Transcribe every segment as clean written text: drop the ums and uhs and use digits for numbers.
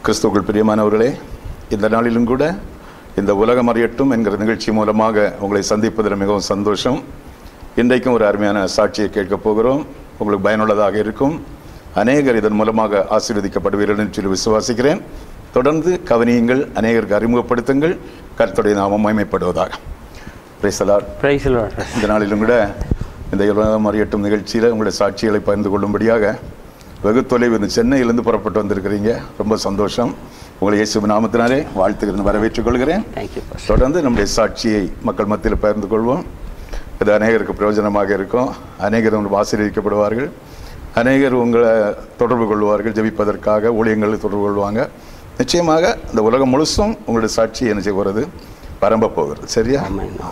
கிறிஸ்துவுக்குள் பிரியமானவர்களே, இந்த நாளிலும் கூட இந்த உலகம் அறியட்டும் என்கிற நிகழ்ச்சி மூலமாக உங்களை சந்திப்பதில் மிகவும் சந்தோஷம். இன்றைக்கும் ஒரு அருமையான சாட்சியை கேட்கப் போகிறோம். உங்களுக்கு பயனுள்ளதாக இருக்கும். அநேகர் இதன் மூலமாக ஆசீர்வதிக்கப்படுவீர்கள் என்று சொல்லி விசுவாசிக்கிறேன். தொடர்ந்து கவனியுங்கள், அநேகருக்கு அறிமுகப்படுத்துங்கள். கர்த்தருடைய நாமம் மகிமைப்படுவதாக. Praise the Lord. இந்த நாளிலும் கூட இந்த உலகம் அறியட்டும் நிகழ்ச்சியில் உங்களுடைய சாட்சிகளை பகிர்ந்து கொள்ளும்படியாக வெகு தொலைவு இந்த சென்னையிலிருந்து புறப்பட்டு வந்திருக்கிறீங்க. ரொம்ப சந்தோஷம். உங்களை இயேசு நாமத்தினாலே வாழ்த்துக்கிறது வரவேற்றுக் கொள்கிறேன். தொடர்ந்து நம்முடைய சாட்சியை மக்கள் மத்தியில் பகிர்ந்து கொள்வோம். இது அநேகருக்கு பிரயோஜனமாக இருக்கும். அநேகர் உங்களுக்கு ஆசீர்வதிக்கப்படுவார்கள். அநேகர் உங்களை தொடர்பு கொள்வார்கள், ஜெபிப்பதற்காக ஊழியங்களில் தொடர்பு கொள்வாங்க. நிச்சயமாக இந்த உலகம் முழுசும் உங்களுடைய சாட்சி என்ன செய்ய போகிறது, பரம்ப போகிறது. சரியா?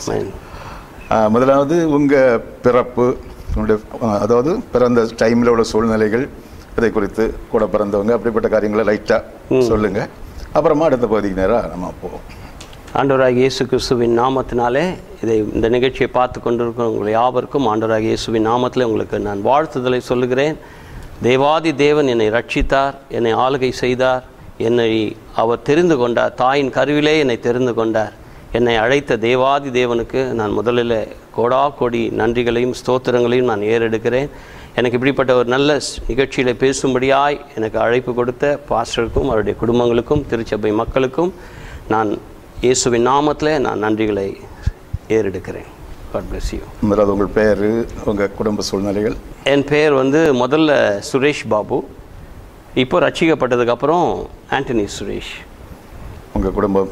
முதலாவது உங்கள் பிறப்பு, உங்களுடைய அதாவது பிறந்த டைமில் உள்ள சூழ்நிலைகள், இதை குறித்து கூட பிறந்தவங்க அப்படிப்பட்ட காரியங்களை லைட்டாக சொல்லுங்கள். அப்புறமா அடுத்த பகுதிக்கு நேராக நம்ம போவோம். ஆண்டவராகிய இயேசு கிறிஸ்துவின் நாமத்தினாலே இந்த நிகழ்ச்சியை பார்த்து கொண்டிருக்கிற உங்களை யாவருக்கும் ஆண்டவராகிய இயேசுவின் நாமத்தில் உங்களுக்கு நான் வாழ்த்துதலை சொல்லுகிறேன். தேவாதி தேவன் என்னை ரட்சித்தார், என்னை ஆளுகை செய்தார், என்னை அவர் தெரிந்து கொண்டார். தாயின் கருவிலே என்னை தெரிந்து கொண்டார். என்னை அழைத்த தேவாதி தேவனுக்கு நான் முதலில் கோடி நன்றிகளையும் ஸ்தோத்திரங்களையும் நான் ஏறெடுக்கிறேன். எனக்கு இப்படிப்பட்ட ஒரு நல்ல நிகழ்ச்சியில் பேசும்படியாய் எனக்கு அழைப்பு கொடுத்த பாஸ்டருக்கும் அவருடைய குடும்பங்களுக்கும் திருச்சபை மக்களுக்கும் நான் இயேசுவின் நாமத்தில் நான் நன்றிகளை ஏறெடுக்கிறேன். God bless you. முதலாவது உங்கள் பெயர், உங்கள் குடும்ப சூழ்நிலைகள். என் பெயர் முதல்ல சுரேஷ் பாபு. இப்போ ரட்சிக்கப்பட்டதுக்கப்புறம் ஆண்டனி சுரேஷ். உங்கள் குடும்பம்?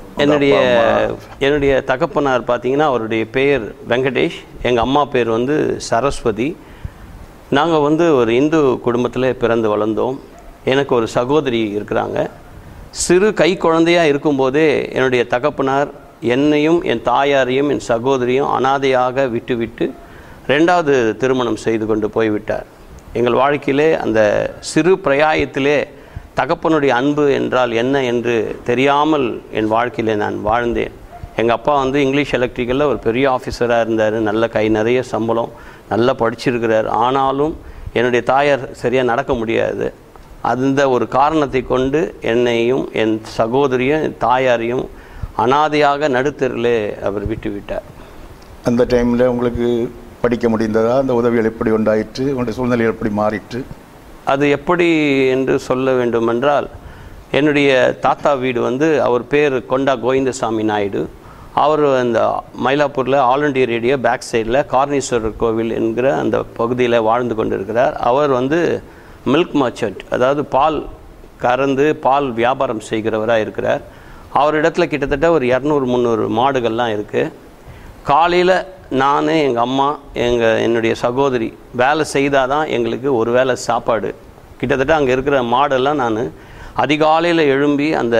என்னுடைய தகப்பனார் பார்த்தீங்கன்னா அவருடைய பெயர் வெங்கடேஷ். எங்கள் அம்மா பேர் சரஸ்வதி. நாங்கள் ஒரு இந்து குடும்பத்தில் பிறந்து வளர்ந்தோம். எனக்கு ஒரு சகோதரி இருக்கிறாங்க. சிறு கை குழந்தையாக இருக்கும்போதே என்னுடைய தகப்பனார் என்னையும் என் தாயாரையும் என் சகோதரியும் அனாதையாக விட்டு ரெண்டாவது திருமணம் செய்து கொண்டு போய்விட்டார். எங்கள் வாழ்க்கையிலே அந்த சிறு பிரயாயத்திலே தகப்பனுடைய அன்பு என்றால் என்ன என்று தெரியாமல் என் வாழ்க்கையிலே நான் வாழ்ந்தேன். எங்கள் அப்பா இங்கிலீஷ் எலக்ட்ரிக்கலில் ஒரு பெரிய ஆஃபீஸராக இருந்தார். நல்ல கை நிறைய சம்பளம், நல்லா படிச்சிருக்கிறார். ஆனாலும் என்னுடைய தாயார் சரியாக நடக்க முடியாது. அந்த ஒரு காரணத்தை கொண்டு என்னையும் என் சகோதரியும் என் தாயாரையும் அனாதையாக நடுத்தரிலே அவர் விட்டார். அந்த டைமில் உங்களுக்கு படிக்க முடிந்ததா? அந்த உதவிகள் எப்படி உண்டாயிற்று? உங்களுடைய சூழ்நிலைகள் எப்படி மாறிற்று? அது எப்படி என்று சொல்ல வேண்டுமென்றால், என்னுடைய தாத்தா வீடு அவர் பேர் கொண்டா கோவிந்தசாமி நாயுடு. அவர் அந்த மயிலாப்பூரில் ஆல் இண்டியா ரேடியோ பேக் சைடில் கார்னீஸ்வரர் கோவில் என்கிற அந்த பகுதியில் வாழ்ந்து கொண்டிருக்கிறார். அவர் மில்க் மர்ச்சன்ட், அதாவது பால் கறந்து பால் வியாபாரம் செய்கிறவராக இருக்கிறார். அவரிடத்துல கிட்டத்தட்ட ஒரு 200-300 மாடுகள்லாம் இருக்குது. காலையில் நான், எங்கள் அம்மா, என்னுடைய சகோதரி வேலை செய்தால் தான் எங்களுக்கு ஒரு வேளை சாப்பாடு. கிட்டத்தட்ட அங்கே இருக்கிற மாடெல்லாம் நான் அதிகாலையில் எழும்பி அந்த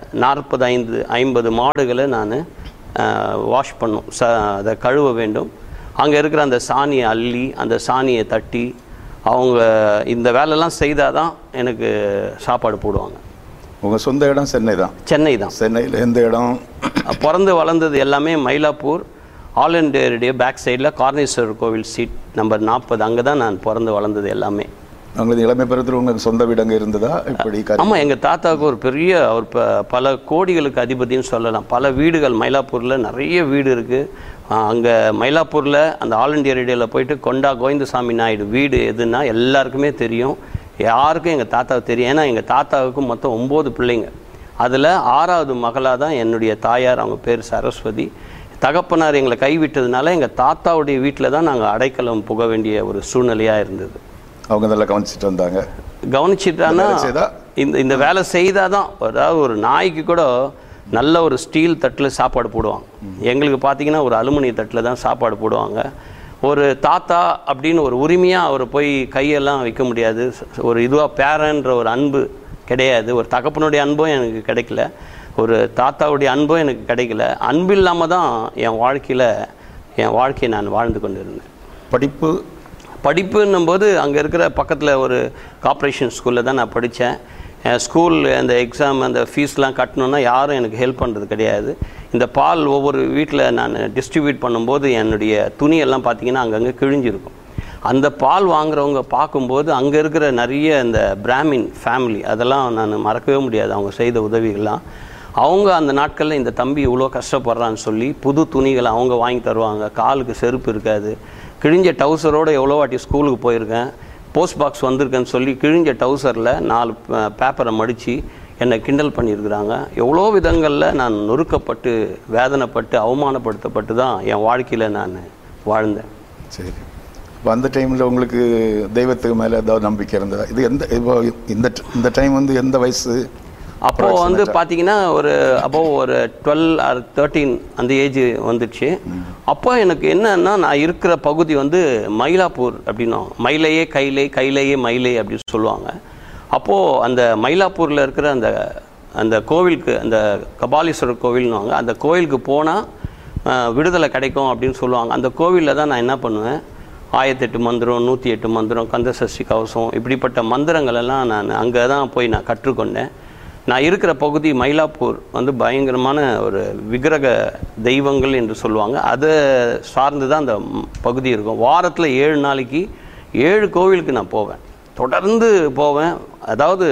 40-50 மாடுகளை நான் வாஷ் பண்ணும், அதை கழுவ வேண்டும். அங்கே இருக்கிற அந்த சாணியை அள்ளி அந்த சாணியை தட்டி அவங்க இந்த வேலையெல்லாம் செய்தால் தான் எனக்கு சாப்பாடு போடுவாங்க. உங்கள் சொந்த இடம் சென்னை தான்? சென்னை தான். சென்னையில் எந்த இடம்? பிறந்து வளர்ந்தது எல்லாமே Mylapore all India radio back சைடில் கார்னீஸ்வரர் கோவில் சீட் நம்பர் 40. அங்கே தான் நான் பிறந்து வளர்ந்தது எல்லாமே. உங்களுக்கு இளமை பெறுத்துல உங்களுக்கு சொந்த வீடு அங்கே இருந்ததா? இப்படி? ஆமாம், எங்கள் தாத்தாவுக்கு ஒரு பெரிய அவர் பல கோடிகளுக்கு அதிபதினு சொல்லலாம். பல வீடுகள் மயிலாப்பூரில் நிறைய வீடு இருக்குது. அங்கே மயிலாப்பூரில் அந்த ஆல் இண்டியா ரேடியோவில் போயிட்டு கொண்டா கோவிந்தசாமி நாயுடு வீடு எதுன்னா எல்லாருக்குமே தெரியும். யாருக்கும் எங்கள் தாத்தாவுக்கு தெரியும். ஏன்னா எங்கள் தாத்தாவுக்கு மொத்தம் 9 பிள்ளைங்க. அதில் 6வது மகளாக தான் என்னுடைய தாயார். அவங்க பேர் சரஸ்வதி. தகப்பனார் எங்களை கைவிட்டதுனால எங்கள் தாத்தாவுடைய வீட்டில் தான் நாங்கள் அடைக்கலம் புக வேண்டிய ஒரு சூழ்நிலையாக இருந்தது. அவங்க நல்லா கவனிச்சுட்டு வந்தாங்க? கவனிச்சிட்டான்னா இந்த வேலை செய்தால் தான், அதாவது ஒரு நாய்க்கு கூட நல்ல ஒரு ஸ்டீல் தட்டில் சாப்பாடு போடுவாங்க. எங்களுக்கு பார்த்திங்கன்னா ஒரு அலுமினிய தட்டில் தான் சாப்பாடு போடுவாங்க. ஒரு தாத்தா அப்படின்னு ஒரு உரிமையாக அவர் போய் கையெல்லாம் வைக்க முடியாது. ஒரு இதுவாக பேரன்ற ஒரு அன்பு கிடையாது. ஒரு தகப்பனுடைய அன்பும் எனக்கு கிடைக்கல, ஒரு தாத்தாவுடைய அன்பும் எனக்கு கிடைக்கல. அன்பு இல்லாமல் தான் என் வாழ்க்கையை நான் வாழ்ந்து கொண்டு இருந்தேன். படிப்புன்னும் போது அங்கே இருக்கிற பக்கத்தில் ஒரு கார்ப்பரேஷன் ஸ்கூலில் தான் நான் படித்தேன். ஸ்கூல் அந்த எக்ஸாம் அந்த ஃபீஸ்லாம் கட்டணுன்னா யாரும் எனக்கு ஹெல்ப் பண்ணுறது கிடையாது. இந்த பால் ஒவ்வொரு வீட்டில் நான் டிஸ்ட்ரிபியூட் பண்ணும்போது என்னுடைய துணியெல்லாம் பார்த்திங்கன்னா அங்கங்கே கிழிஞ்சிருக்கும். அந்த பால் வாங்குறவங்க பார்க்கும்போது அங்கே இருக்கிற நிறைய இந்த பிராமின் ஃபேமிலி, அதெல்லாம் நான் மறக்கவே முடியாது அவங்க செய்த உதவிகள்லாம். அவங்க அந்த நாட்களில் இந்த தம்பி இவ்வளோ கஷ்டப்படுறான்னு சொல்லி புது துணிகளை அவங்க வாங்கி தருவாங்க. காலுக்கு செருப்பு இருக்காது, கிழிஞ்ச டவுசரோடு எவ்வளோ வாட்டி ஸ்கூலுக்கு போயிருக்கேன். போஸ்ட் பாக்ஸ் வந்திருக்கேன்னு சொல்லி கிழிஞ்ச டவுசரில் 4 பேப்பரை மடித்து என்னை கிண்டல் பண்ணியிருக்கிறாங்க. எவ்வளோ விதங்களில் நான் நொறுக்கப்பட்டு வேதனைப்பட்டு அவமானப்படுத்தப்பட்டு தான் என் வாழ்க்கையில் நான் வாழ்ந்தேன். சரி, இப்போ அந்த டைமில் உங்களுக்கு தெய்வத்துக்கு மேலே ஏதாவது நம்பிக்கை இருந்ததா? இது இப்போ இந்த டைம் எந்த வயசு? அப்போது பார்த்தீங்கன்னா ஒரு 12 or 13 அந்த ஏஜ் வந்துடுச்சு. அப்போ எனக்கு என்னன்னா, நான் இருக்கிற பகுதி மயிலாப்பூர் அப்படின்னா, மயிலையே கைலை, கைலையே மயிலை அப்படின்னு சொல்லுவாங்க. அப்போது அந்த மயிலாப்பூரில் இருக்கிற அந்த கோவிலுக்கு, அந்த கபாலீஸ்வரர் கோவில்னுவாங்க, அந்த கோவிலுக்கு போனால் விடுதலை கிடைக்கும் அப்படின்னு சொல்லுவாங்க. அந்த கோவிலில் தான் நான் என்ன பண்ணுவேன், 1008 மந்திரம், 108 மந்திரம், கந்தசஷ்டி கவசம், இப்படிப்பட்ட மந்திரங்கள் எல்லாம் நான் அங்கே தான் போய் நான் கற்றுக்கொண்டேன். நான் இருக்கிற பகுதி மயிலாப்பூர் பயங்கரமான ஒரு விக்கிரக தெய்வங்கள் என்று சொல்லுவாங்க. அதை சார்ந்து தான் அந்த பகுதி இருக்கும். வாரத்தில் 7 நாளைக்கு 7 கோவிலுக்கு நான் போவேன், தொடர்ந்து போவேன். அதாவது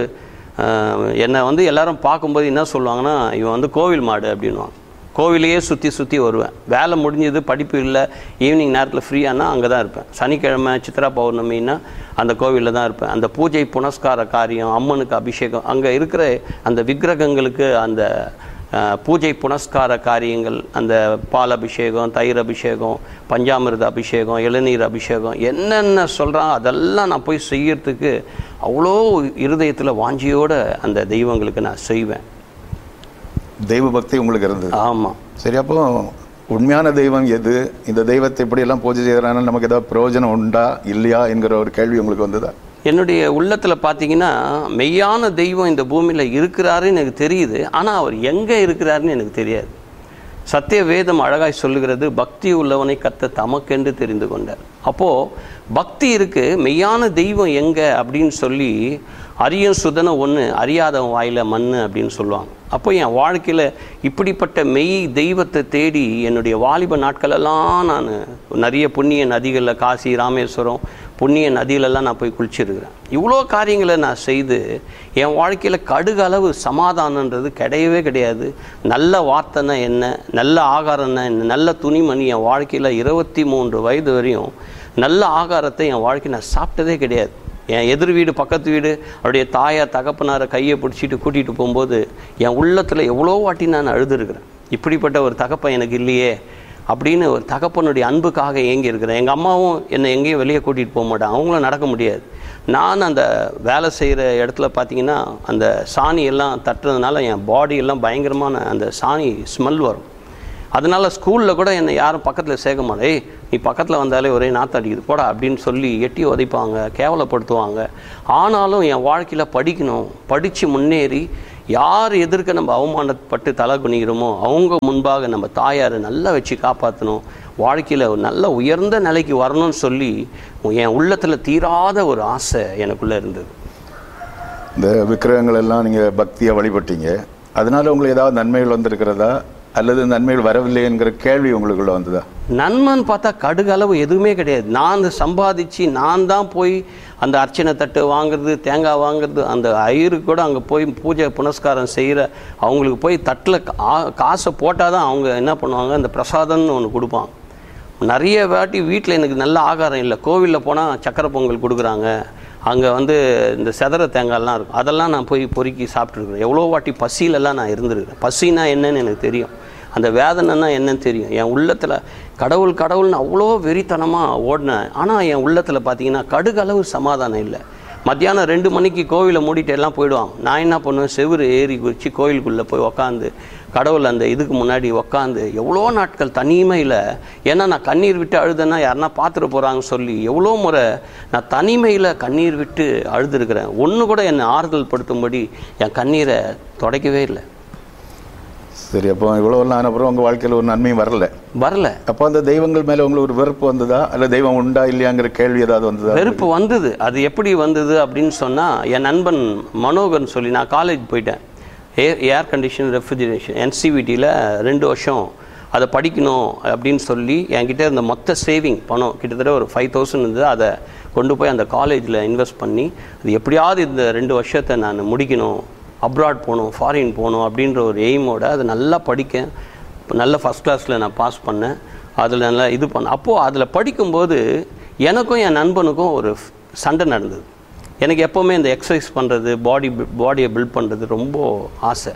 என்னை எல்லாரும் பார்க்கும்போது என்ன சொல்லுவாங்கன்னா, இவன் கோவில் மாடு அப்படின்வாங்க. கோவிலையே சுற்றி வருவேன். வேலை முடிஞ்சது, படிப்பு இல்லை, ஈவினிங் நேரத்தில் ஃப்ரீயானா அங்கே தான் இருப்பேன். சனிக்கிழமை சித்ரா பௌர்ணமின்னா அந்த கோவிலில் தான் இருப்பேன். அந்த பூஜை புனஸ்கார காரியம், அம்மனுக்கு அபிஷேகம், அங்கே இருக்கிற அந்த விக்கிரகங்களுக்கு அந்த பூஜை புனஸ்கார காரியங்கள், அந்த பால் அபிஷேகம், தயிர் அபிஷேகம், பஞ்சாமிர்த அபிஷேகம், இளநீர் அபிஷேகம், என்னென்ன சொல்கிறாங்க அதெல்லாம் நான் போய் செய்யறதுக்கு அவ்வளோ இருதயத்தில் வாஞ்சியோடு அந்த தெய்வங்களுக்கு நான் செய்வேன். தெய்வ பக்தி உங்களுக்கு இருந்தது? ஆமாம். சரி, அப்போ உண்மையான தெய்வம் எது, இந்த தெய்வத்தை எப்படியெல்லாம் பூஜை செய்கிறாங்க, நமக்கு ஏதாவது பிரயோஜனம் உண்டா இல்லையா என்கிற ஒரு கேள்வி உங்களுக்கு வந்ததா? என்னுடைய உள்ளத்தில் பார்த்தீங்கன்னா, மெய்யான தெய்வம் இந்த பூமியில் இருக்கிறாருன்னு எனக்கு தெரியுது, ஆனால் அவர் எங்கே இருக்கிறாருன்னு எனக்கு தெரியாது. சத்திய வேதம் அழகாய் சொல்லுகிறது, பக்தி உள்ளவனை கர்த்தர் தமக்கென்று தெரிந்து கொண்டார். அப்போது பக்தி இருக்குது, மெய்யான தெய்வம் எங்கே அப்படின்னு சொல்லி, அரியும் சுதனை ஒன்று, அறியாதவன் வாயில் மண் அப்படின்னு சொல்லுவாங்க. அப்போ என் வாழ்க்கையில் இப்படிப்பட்ட மெய் தெய்வத்தை தேடி என்னுடைய வாலிப நாட்களெல்லாம் நான் நிறைய புண்ணிய நதிகளில், காசி, ராமேஸ்வரம் புண்ணிய நதியிலெல்லாம் நான் போய் குளிச்சிருக்கிறேன். இவ்வளோ காரியங்களை நான் செய்து என் வாழ்க்கையில் கடுகளவு சமாதானன்றது கிடையவே கிடையாது. நல்ல வார்த்தைன்னா என்ன, நல்ல ஆகாரம்னா என்ன, நல்ல துணிமணி, என் வாழ்க்கையில் 23 வயது வரையும் நல்ல ஆகாரத்தை என் வாழ்க்கையை நான் சாப்பிட்டதே கிடையாது. என் எதிர் வீடு, பக்கத்து வீடு, அவருடைய தாயார் தகப்பனாரை கையை பிடிச்சிட்டு கூட்டிகிட்டு போகும்போது என் உள்ளத்தில் எவ்வளோ வாட்டி நான் அழுதுருக்கிறேன். இப்படிப்பட்ட ஒரு தகப்பன் எனக்கு இல்லையே அப்படின்னு ஒரு தகப்பனுடைய அன்புக்காக ஏங்கி இருக்கிறேன். எங்கள் அம்மாவும் என்னை எங்கேயும் வெளியே கூட்டிகிட்டு போக மாட்டாங்க, அவங்களும் நடக்க முடியாது. நான் அந்த வேலை செய்கிற இடத்துல பார்த்திங்கன்னா, அந்த சாணி எல்லாம் தட்டுறதுனால என் பாடியெல்லாம் பயங்கரமான அந்த சாணி ஸ்மெல் வரும். அதனால் ஸ்கூலில் கூட என்னை யாரும் பக்கத்தில் சேர்க்க மாட்டேன். நீ பக்கத்தில் வந்தாலே ஒரே நாற்று அடிக்குது போடா அப்படின்னு சொல்லி எட்டி உதைப்பாங்க, கேவலப்படுத்துவாங்க. ஆனாலும் என் வாழ்க்கையில் படிக்கணும், படித்து முன்னேறி யார் எதிர்க்க நம்ம அவமானப்பட்டு தலை குனிகிறோமோ அவங்க முன்பாக நம்ம தாயாரை நல்லா வச்சு காப்பாற்றணும், வாழ்க்கையில் ஒரு நல்ல உயர்ந்த நிலைக்கு வரணும்னு சொல்லி என் உள்ளத்தில் தீராத ஒரு ஆசை எனக்குள்ளே இருந்தது. இந்த விக்கிரகங்கள் எல்லாம் நீங்கள் பக்தியாக வழிபட்டீங்க, அதனால் உங்களுக்கு ஏதாவது நன்மைகள் வந்திருக்கிறதா அல்லது நன்மைகள் வரவில்லை என்கிற கேள்வி உங்களுக்குள்ள வந்ததா? நன்மைன்னு பார்த்தா கடுகளவு எதுவுமே கிடையாது. நான் சம்பாதிச்சு நான் தான் போய் அந்த அர்ச்சனை தட்டு வாங்குறது, தேங்காய் வாங்குறது, அந்த ஐயரு கூட அங்கே போய் பூஜை புனஸ்காரம் செய்கிற அவங்களுக்கு போய் தட்டில் காசை போட்டால் தான் அவங்க என்ன பண்ணுவாங்க, அந்த பிரசாதம்னு ஒன்று கொடுப்பாங்க. நிறைய வாட்டி வீட்டில் எனக்கு நல்ல ஆகாரம் இல்லை, கோவிலில் போனால் சக்கரை பொங்கல் கொடுக்குறாங்க, அங்கே இந்த செதற தேங்காயெல்லாம் இருக்கும், அதெல்லாம் நான் போய் பொறுக்கி சாப்பிட்ருக்குறேன். எவ்வளோ வாட்டி பசியிலெல்லாம் நான் இருந்துருக்கிறேன். பசினா என்னன்னு எனக்கு தெரியும், அந்த வேதனைன்னா என்னன்னு தெரியும். என் உள்ளத்தில் கடவுள்னு அவ்வளோ வெறித்தனமாக ஓடினேன். ஆனால் என் உள்ளத்தில் பார்த்தீங்கன்னா கடுகளவு சமாதானம் இல்லை. மத்தியானம் 2 மணிக்கு கோவிலை மூடிட்டு எல்லாம் போயிடுவாங்க. நான் என்ன பண்ணுவேன், செவுரு ஏறி குதிச்சு கோவிலுக்குள்ளே போய் உக்காந்து கடவுள் அந்த இதுக்கு முன்னாடி உக்காந்து எவ்வளோ நாட்கள் தனிமையில், ஏன்னா நான் கண்ணீர் விட்டு அழுதேன்னா யாருன்னா பார்த்துட்டு போகிறாங்கன்னு சொல்லி எவ்வளோ முறை நான் தனிமையில் கண்ணீர் விட்டு அழுதுருக்கிறேன். ஒன்று கூட என்னை ஆறுதல் படுத்தும்படி என் கண்ணீரை துடைக்கவே இல்லை. சரி, அப்போ இவ்வளோலாம் ஆனப்புறம் உங்கள் வாழ்க்கையில் ஒரு நன்மையும் வரல. அப்போ அந்த தெய்வங்கள் மேலே உங்களுக்கு ஒரு வெறுப்பு வந்ததா, இல்லை தெய்வம் உண்டா இல்லையாங்கிற கேள்வி ஏதாவது வந்ததா? வெறுப்பு வந்தது. அது எப்படி வந்தது அப்படின்னு சொன்னால், என் நண்பன் மனோகர்னு சொல்லி, நான் காலேஜ் போயிட்டேன், ஏர் கண்டிஷன் ரெஃப்ரிஜரேஷன் NCVTயில் 2 வருஷம் அதை படிக்கணும் அப்படின்னு சொல்லி என்கிட்ட இருந்த மொத்த சேவிங் பணம் கிட்டத்தட்ட ஒரு 5,000 இருந்தது. அதை கொண்டு போய் அந்த காலேஜில் இன்வெஸ்ட் பண்ணி அது எப்படியாவது இந்த 2 வருஷத்தை நான் முடிக்கணும், அப்ராட் போகணும், ஃபாரின் போகணும் அப்படின்ற ஒரு எய்மோடு அதை நல்லா படிக்க நல்ல ஃபஸ்ட் கிளாஸில் நான் பாஸ் பண்ணேன். அதில் நல்லா இது பண்ணேன். அப்போது அதில் படிக்கும்போது எனக்கும் என் நண்பனுக்கும் ஒரு சண்டை நடந்தது. எனக்கு எப்போவுமே இந்த எக்ஸசைஸ் பண்ணுறது, பாடியை பில்ட் பண்ணுறது ரொம்ப ஆசை.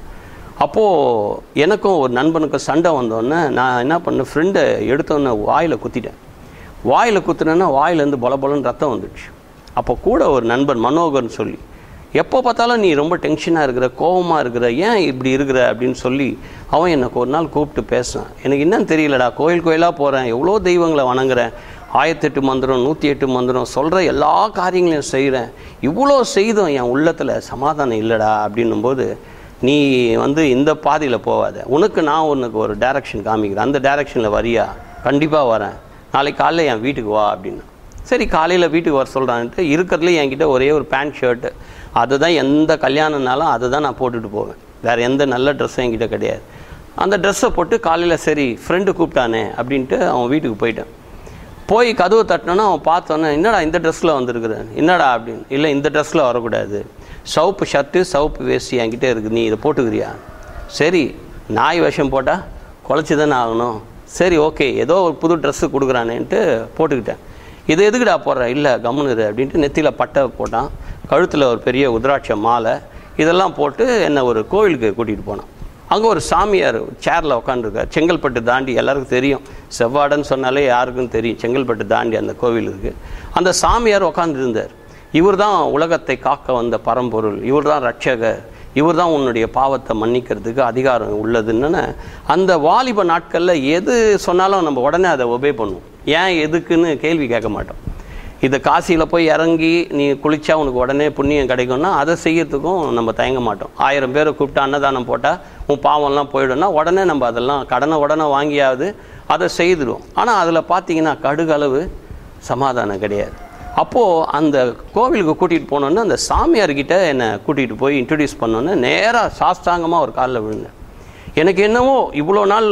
அப்போது எனக்கும் ஒரு நண்பனுக்கும் சண்டை வந்தோடனே நான் என்ன பண்ணேன், ஃப்ரெண்டை எடுத்தோன்னே வாயில் குத்திட்டேன். வாயில் குத்துனேன்னா வாயிலேருந்து பொலன்னு ரத்தம் வந்துடுச்சு. அப்போ கூட ஒரு நண்பன் மனோகர்னு சொல்லி, எப்போ பார்த்தாலும் நீ ரொம்ப டென்ஷனாக இருக்கிற, கோபமாக இருக்கிற, ஏன் இப்படி இருக்கிற அப்படின்னு சொல்லி அவன் எனக்கு ஒரு நாள் கூப்பிட்டு பேசினான். எனக்கு என்னன்னு தெரியலடா, கோயிலாக போகிறேன், எவ்வளோ தெய்வங்களை வணங்குறேன், 1008 மந்திரம் 108 மந்திரம் சொல்கிற எல்லா காரியங்களையும் செய்கிறேன், இவ்வளோ செய்தும் என் உள்ளத்தில் சமாதானம் இல்லைடா அப்படின்னும்போது, நீ இந்த பாதையில் போகாத, உனக்கு ஒரு டைரக்ஷன் காமிக்கிறேன், அந்த டைரக்ஷனில் வரியா? கண்டிப்பாக வரேன், நாளைக்கு காலையில் என் வீட்டுக்கு வா அப்படின்னு. சரி, காலையில் வீட்டுக்கு வர சொல்கிறான்ட்டு இருக்கிறதுலேயே என்கிட்ட ஒரே ஒரு பேண்ட் ஷர்ட்டு, அதுதான் எந்த கல்யாணம்னாலும் அதை தான் நான் போட்டுட்டு போவேன், வேறு எந்த நல்ல ட்ரெஸ்ஸும் என்கிட்ட கிடையாது. அந்த ட்ரெஸ்ஸை போட்டு காலையில் சரி ஃப்ரெண்டு கூப்பிட்டானே அப்படின்ட்டு அவன் வீட்டுக்கு போயிட்டேன். போய் கதவை தட்டினோன்னா அவன் பார்த்தோன்னே, என்னடா இந்த ட்ரெஸ்ஸில் வந்திருக்கிறேன், என்னடா அப்படின்னு. இல்லை, இந்த ட்ரெஸ்ஸில் வரக்கூடாது, சவுப்பு ஷர்ட்டு சவுப்பு வேஷ்டி என்கிட்ட இருக்குது, நீ இதை போட்டுக்கிறியா? சரி, நாய் வேஷம் போட்டால் குலைச்சி தானே ஆகணும், சரி ஓகே ஏதோ ஒரு புது ட்ரெஸ்ஸு கொடுக்குறானேன்ட்டு போட்டுக்கிட்டேன். இது எதுக்குடா போடுற? இல்லை கம்முனுரு அப்படின்ட்டு நெத்தியில் பட்டை போட்டான், கழுத்தில் ஒரு பெரிய உதிராட்ச மாலை, இதெல்லாம் போட்டு என்னை ஒரு கோவிலுக்கு கூட்டிகிட்டு போனான். அங்கே ஒரு சாமியார் சேரில் உட்காந்துருக்கார். செங்கல்பட்டு தாண்டி எல்லாருக்கும் தெரியும், செவ்வாடன்னு சொன்னாலே யாருக்கும் தெரியும், செங்கல்பட்டு தாண்டி அந்த கோவில் இருக்குது. அந்த சாமியார் உட்காந்துருந்தார். இவர் தான் உலகத்தை காக்க வந்த பரம்பொருள், இவர் தான் ரட்சகர், இவர் தான் உன்னுடைய பாவத்தை மன்னிக்கிறதுக்கு அதிகாரம் உள்ளதுன்னு. அந்த வாலிப நாட்களில் எது சொன்னாலும் நம்ம உடனே அதை ஒபே பண்ணுவோம். ஏன் எதுக்குன்னு கேள்வி கேட்க மாட்டோம். இதை காசியில் போய் இறங்கி நீ குளித்தா உனக்கு உடனே புண்ணியம் கிடைக்கும்னா அதை செய்யறதுக்கும் நம்ம தயங்க மாட்டோம். 1000 பேரை கூப்பிட்டு அன்னதானம் போட்டால் உன் பாவம்லாம் போயிடும்னா உடனே நம்ம அதெல்லாம் உடனே வாங்கியாவது அதை செய்துடும். ஆனால் அதில் பார்த்தீங்கன்னா கடுகளவு சமாதானம் கிடையாது. அப்போது அந்த கோவிலுக்கு கூட்டிகிட்டு போனோன்னே அந்த சாமியார்கிட்ட என்னை கூட்டிகிட்டு போய் இன்ட்ரடியூஸ் பண்ணோன்னே நேராக சாஸ்தாங்கமாக ஒரு காலில் விழுந்தேன். எனக்கு என்னவோ இவ்வளோ நாள்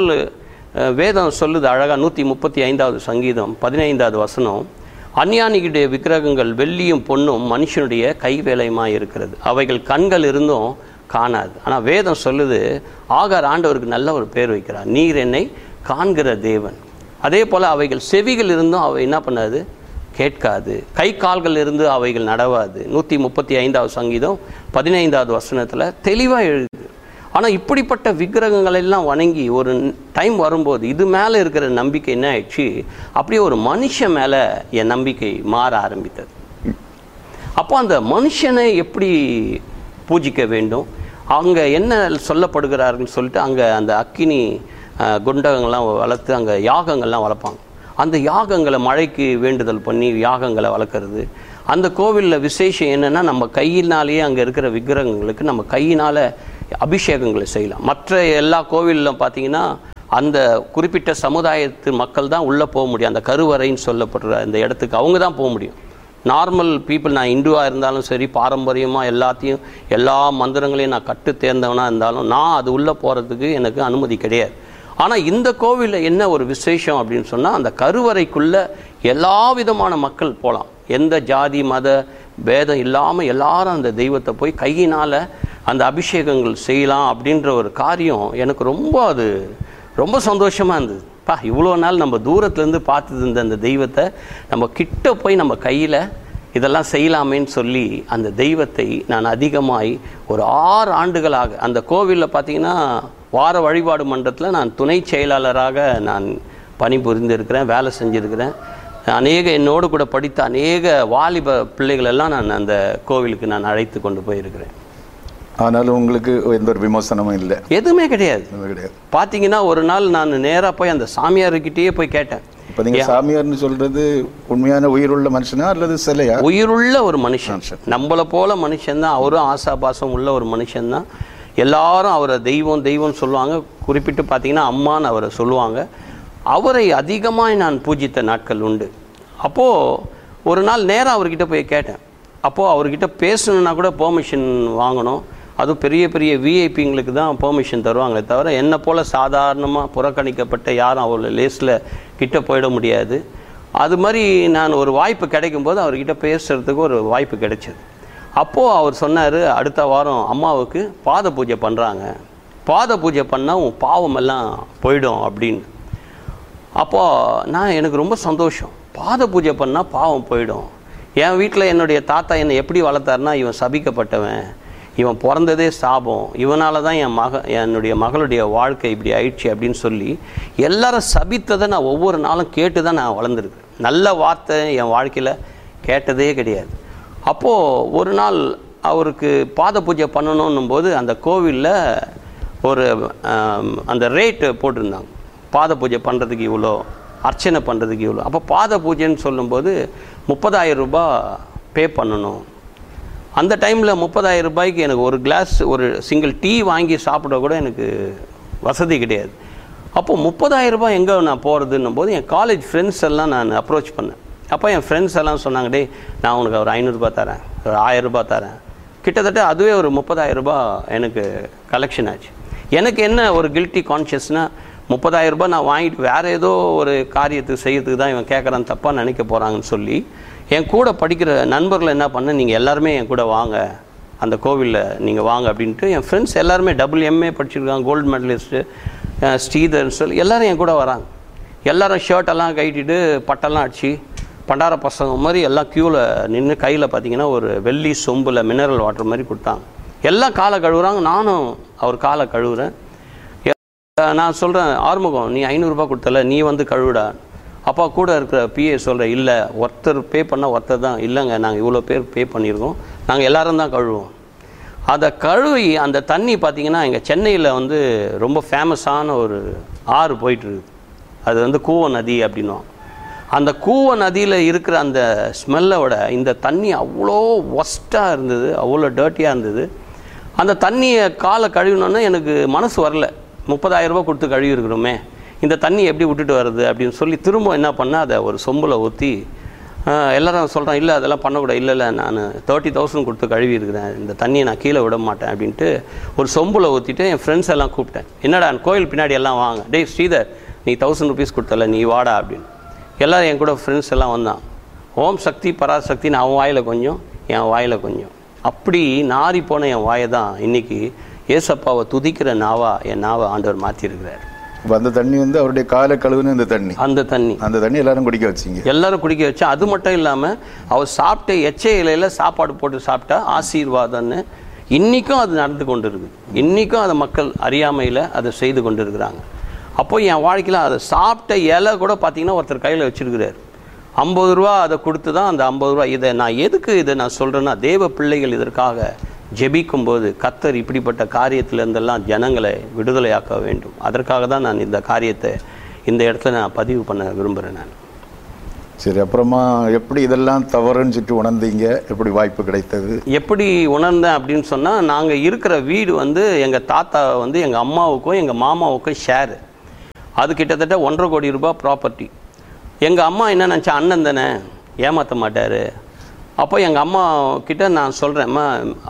வேதம் சொல்லுது அழகாக, 135வது சங்கீதம் 15வது வசனம், அஞ்ஞானிகளுடைய விக்கிரகங்கள் வெள்ளியும் பொன்னும் மனுஷனுடைய கைவேலையுமாக இருக்கிறது, அவைகள் கண்கள் இருந்தும் காணாது. ஆனால் வேதம் சொல்லுது, ஆகார் ஆண்டவருக்கு நல்ல ஒரு பேர் வைக்கிறார், நீர் என்னை காண்கிற தேவன். அதே போல் அவைகள் செவிகள் இருந்தும் அவை என்ன பண்ணாது, கேட்காது, கை கால்கள் இருந்து அவைகள் நடவாது. 135வது சங்கீதம் 15வது வசனத்தில் தெளிவாக எழுது. ஆனால் இப்படிப்பட்ட விக்கிரகங்கள் எல்லாம் வணங்கி ஒரு டைம் வரும்போது இது மேலே இருக்கிற நம்பிக்கை என்ன ஆயிடுச்சு, அப்படியே ஒரு மனுஷன் மேலே என் நம்பிக்கை மாற ஆரம்பித்தது. அப்போ அந்த மனுஷனை எப்படி பூஜிக்க வேண்டும், அங்கே என்ன சொல்லப்படுகிறாருன்னு சொல்லிட்டு அங்கே அந்த அக்கினி குண்டங்கள்லாம் வளர்த்து அங்கே யாகங்கள்லாம் வளர்ப்பாங்க. அந்த யாகங்களை மழைக்கு வேண்டுதல் பண்ணி யாகங்களை வளர்க்குறது. அந்த கோவிலில் விசேஷம் என்னென்னா, நம்ம கையினாலேயே அங்கே இருக்கிற விக்கிரகங்களுக்கு நம்ம கையினால் அபிஷேகங்களை செய்யலாம். மற்ற எல்லா கோவிலில் பார்த்திங்கன்னா அந்த குறிப்பிட்ட சமுதாயத்து மக்கள் தான் உள்ளே போக முடியும். அந்த கருவறைன்னு சொல்லப்படுற அந்த இடத்துக்கு அவங்க தான் போக முடியும். நார்மல் பீப்புள், நான் இந்துவாக இருந்தாலும் சரி, பாரம்பரியமாக எல்லா மந்திரங்களையும் நான் கற்று தேர்ந்தவனாக இருந்தாலும் நான் அது உள்ளே போகிறதுக்கு எனக்கு அனுமதி கிடையாது. ஆனால் இந்த கோவிலில் என்ன ஒரு விசேஷம் அப்படின்னு சொன்னால், அந்த கருவறைக்குள்ளே எல்லா விதமான மக்கள் போகலாம். எந்த ஜாதி மத பேதம் இல்லாமல் எல்லாரும் அந்த தெய்வத்தை போய் கையினால் அந்த அபிஷேகங்கள் செய்யலாம் அப்படின்ற ஒரு காரியம் எனக்கு ரொம்ப சந்தோஷமாக இருந்தது. இவ்வளோ நாள் நம்ம தூரத்துலேருந்து பார்த்துட்டு இருந்த அந்த தெய்வத்தை நம்ம கிட்ட போய் நம்ம கையில் இதெல்லாம் செய்யலாமேன்னு சொல்லி அந்த தெய்வத்தை நான் அதிகமாய் ஒரு 6 ஆண்டுகளாக அந்த கோவிலில் பார்த்திங்கன்னா வார வழிபாடு மன்றத்தில் நான் துணை செயலாளராக நான் பணிபுரிந்திருக்கிறேன், வேலை செஞ்சுருக்கிறேன். என்னோடு கூட படித்த அநேக வாலிப பிள்ளைகளெல்லாம் நான் அந்த கோவிலுக்கு நான் அழைத்து கொண்டு போயிருக்கிறேன். ஆனாலும் உங்களுக்கு எந்த ஒரு விமர்சனமும் இல்லை? எதுவுமே கிடையாது. பார்த்தீங்கன்னா ஒரு நாள் நான் நேராக போய் அந்த சாமியார்கிட்டயே போய் கேட்டேன். இப்போ நீங்கள் சாமியார்னு சொல்கிறது உண்மையான உயிருள்ள மனுஷனா அல்லது சிலையா? உயிருள்ள ஒரு மனுஷன், நம்மளை போல மனுஷன்தான். அவரும் ஆசாபாசம் உள்ள ஒரு மனுஷன்தான். எல்லாரும் அவரை தெய்வம் சொல்லுவாங்க. குறிப்பிட்டு பார்த்தீங்கன்னா அம்மான்னு அவரை சொல்லுவாங்க. அவரை அதிகமாக நான் பூஜித்த நாட்கள் உண்டு. அப்போது ஒரு நாள் நேராக அவர்கிட்ட போய் கேட்டேன். அப்போது அவர்கிட்ட பேசணுன்னா கூட பெர்மிஷன் வாங்கணும். அதுவும் பெரிய பெரிய விஐபிங்களுக்கு தான் பெர்மிஷன் தருவாங்களே தவிர என்னை போல் சாதாரணமாக புறக்கணிக்கப்பட்ட யாரும் அவ்வளோ லேஸில் கிட்ட போயிட முடியாது. அது மாதிரி நான் ஒரு வாய்ப்பு கிடைக்கும்போது அவர்கிட்ட பேசுகிறதுக்கு ஒரு வாய்ப்பு கிடைச்சது. அப்போது அவர் சொன்னார், அடுத்த வாரம் அம்மாவுக்கு பாத பூஜை பண்ணுறாங்க, பாத பூஜை பண்ணால் உன் பாவமெல்லாம் போயிடும் அப்படின்னு. அப்போது எனக்கு ரொம்ப சந்தோஷம். பாத பூஜை பண்ணால் பாவம் போயிடும். என் வீட்டில் என்னுடைய தாத்தா என்னை எப்படி வளர்த்தாருன்னா, இவன் சபிக்கப்பட்டவன், இவன் பிறந்ததே சாபம், இவனால தான் என்னுடைய மகளுடைய வாழ்க்கை இப்படி ஆயிடுச்சு அப்படின்னு சொல்லி எல்லாரும் சபித்ததை நான் ஒவ்வொரு நாளும் கேட்டு தான் நான் வளர்ந்துருக்கேன். நல்ல வார்த்தை என் வாழ்க்கையில் கேட்டதே கிடையாது. அப்போது ஒரு நாள் அவருக்கு பாத பூஜை பண்ணணும் போது அந்த கோவிலில் ஒரு அந்த ரேட்டு போட்டிருந்தாங்க, பாத பூஜை பண்ணுறதுக்கு இவ்வளோ, அர்ச்சனை பண்ணுறதுக்கு இவ்வளோ. அப்போ பாத பூஜைன்னு சொல்லும்போது 30,000 ரூபாய் பே பண்ணணும். அந்த டைமில் 30,000 ரூபாய்க்கு எனக்கு ஒரு கிளாஸ் ஒரு சிங்கிள் டீ வாங்கி சாப்பிட கூட எனக்கு வசதி கிடையாது. அப்போது 30,000 ரூபாய் எங்கே நான் போகிறதுன்னும் போது என் காலேஜ் ஃப்ரெண்ட்ஸ் எல்லாம் நான் அப்ரோச் பண்ணேன். அப்போ என் ஃப்ரெண்ட்ஸ் எல்லாம் சொன்னாங்க, டே நான் உனக்கு ஒரு 500 ரூபாய் தரேன், ஒரு 1000 ரூபாய் தரேன். கிட்டத்தட்ட அதுவே ஒரு 30,000 ரூபாய் எனக்கு கலெக்ஷன் ஆச்சு. எனக்கு என்ன ஒரு கில்ட்டி கான்ஷியஸ்னால், 30,000 ரூபாய் நான் வாங்கிட்டு வேறு ஏதோ ஒரு காரியத்துக்கு செய்யறதுக்கு தான் இவன் கேட்குறான்னு தப்பாக நினைக்க போகிறாங்கன்னு சொல்லி என் கூட படிக்கிற நண்பர்கள் என்ன பண்ண, நீங்கள் எல்லாருமே என் கூட வாங்க, அந்த கோவிலில் நீங்கள் வாங்க அப்படின்ட்டு என் ஃப்ரெண்ட்ஸ் எல்லாருமே MA படிச்சிருக்காங்க, கோல்டு மெடலிஸ்ட்டு, ஸ்ரீதர்ன்னு சொல்லி எல்லோரும் என் கூட வராங்க. எல்லோரும் ஷர்ட்டெல்லாம் கட்டிட்டு பட்டெல்லாம் அடிச்சு பண்டார பசங்க மாதிரி எல்லாம் க்யூவில் நின்று கையில் பார்த்தீங்கன்னா ஒரு வெள்ளி சொம்பில் மினரல் வாட்டர் மாதிரி கொடுத்தாங்க. எல்லாம் காலை கழுவுறாங்க, நானும் அவர் காலை கழுவுறேன். நான் சொல்கிறேன், ஆறுமுகம் நீ 500 ரூபாய் கொடுத்தல, நீ வந்து கழுவுடா. அப்பா கூட இருக்கிற PA சொல்கிறேன், இல்லை ஒருத்தர் பே பண்ணால் ஒருத்தர் தான், இல்லைங்க நாங்கள் இவ்வளோ பேர் பே பண்ணியிருக்கோம், நாங்கள் எல்லோரும் தான் கழுவோம். அதை கழுவி அந்த தண்ணி பார்த்திங்கன்னா எங்கள் சென்னையில் வந்து ரொம்ப ஃபேமஸான ஒரு ஆறு போயிட்டுருக்குது, அது வந்து கூவ நதி அப்படின்னும். அந்த கூவ நதியில் இருக்கிற அந்த ஸ்மெல்லை விட இந்த தண்ணி அவ்வளோ ஒஸ்ட்டாக இருந்தது, அவ்வளோ டர்ட்டியாக இருந்தது. அந்த தண்ணியை காலை கழுவினோன்னா எனக்கு மனசு வரல, 30,000 ரூபாய் கொடுத்து கழுவி இருக்கிறோமே, இந்த தண்ணி எப்படி விட்டுட்டு வருது அப்படின்னு சொல்லி திரும்ப என்ன பண்ணால் அதை ஒரு சொம்பில் ஊற்றி எல்லோரும் சொல்கிறேன், இல்லை அதெல்லாம் பண்ணக்கூடாது, இல்லை நான் 30,000 கொடுத்து கழுவி இருக்கிறேன், இந்த தண்ணியை நான் கீழே விட மாட்டேன் அப்படின்ட்டு ஒரு சொம்பில் ஊற்றிட்டு என் ஃப்ரெண்ட்ஸ் எல்லாம் கூப்பிட்டேன். என்னடா கோயில் பின்னாடி எல்லாம் வாங்க, டேய் ஸ்ரீதர் நீ 1000 ரூபீஸ் கொடுத்தல, நீ வாடா அப்படின்னு. எல்லோரும் என் கூட ஃப்ரெண்ட்ஸ் எல்லாம் வந்தான். ஓம் சக்தி பராசக்தின்னு அவன் வாயில் கொஞ்சம், என் வாயில் கொஞ்சம், அப்படி நாரி போன என் வாயை தான் இன்றைக்கி ஏசப்பாவை துதிக்கிற என் நாவை ஆண்டவர் மாற்றிருக்கிறார். அந்த தண்ணி வந்து அவருடைய காலை கழுவுன்னு அந்த தண்ணி எல்லாரும் குடிக்க வச்சிங்க. எல்லாரும் குடிக்க வச்சா. அது மட்டும் இல்லாமல் அவர் சாப்பிட்ட எச்ச இலையில் சாப்பாடு போட்டு சாப்பிட்டா ஆசீர்வாதம்னு இன்றைக்கும் அது நடந்து கொண்டு இருக்குது. இன்றைக்கும் அதை மக்கள் அறியாமையில் அதை செய்து கொண்டு இருக்கிறாங்க. அப்போ என் வாழ்க்கையில் அதை சாப்பிட்ட இலை கூட பார்த்திங்கன்னா ஒருத்தர் கையில் வச்சுருக்கிறார். 50 ரூபா அதை கொடுத்து தான் அந்த 50 ரூபா. இதை நான் சொல்கிறேன்னா, தேவ பிள்ளைகள் இதற்காக ஜெபிக்கும்போது கர்த்தர் இப்படிப்பட்ட காரியத்திலேருந்தெல்லாம் ஜனங்களை விடுதலையாக்க வேண்டும். அதற்காக தான் நான் இந்த காரியத்தை இந்த இடத்துல நான் பதிவு பண்ண விரும்புகிறேன். நான் சரி, அப்புறமா எப்படி இதெல்லாம் தவறுன்னு சொல்லிட்டு உணர்ந்தீங்க? எப்படி வாய்ப்பு கிடைத்தது? எப்படி உணர்ந்தேன் அப்படின்னு சொன்னால், நாங்கள் இருக்கிற வீடு வந்து எங்கள் தாத்தா வந்து எங்கள் அம்மாவுக்கும் எங்கள் மாமாவுக்கும் ஷேரு. அது கிட்டத்தட்ட 1.5 கோடி ரூபாய் ப்ராப்பர்ட்டி. எங்கள் அம்மா என்ன நினச்சா, அண்ணன் தானே ஏமாற்ற மாட்டார். அப்போ எங்கள் அம்மா கிட்ட நான் சொல்கிறேன், அம்மா